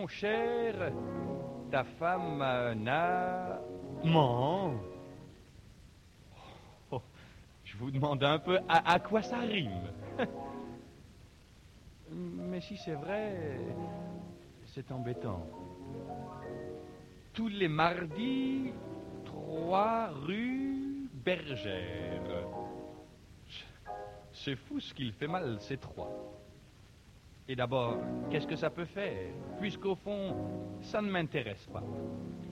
mon cher, ta femme n'a... Mon. Oh, je vous demande un peu à quoi ça rime. Mais si c'est vrai, c'est embêtant. Tous les mardis, 3 rue Bergère. C'est fou ce qu'il fait mal, ces 3. Et d'abord, qu'est-ce que ça peut faire? Puisqu'au fond, ça ne m'intéresse pas.